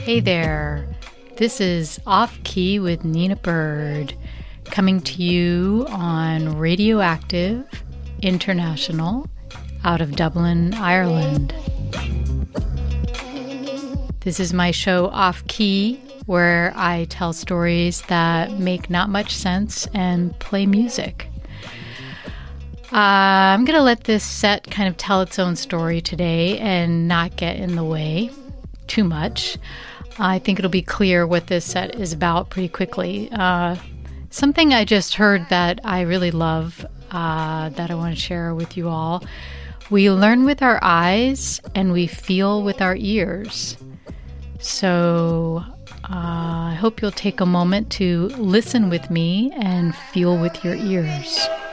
Hey there, this is Off Key with Nina Bird, coming to you on Radioactive International out of Dublin, Ireland. This is my show Off Key, where I tell stories that make not much sense and play music. I'm going to let this set kind of tell its own story today and not get in the way too much. I think it'll be clear what this set is about pretty quickly. Something I just heard that I really love that I want to share with you all. We learn with our eyes and we feel with our ears. So I hope you'll take a moment to listen with me and feel with your ears.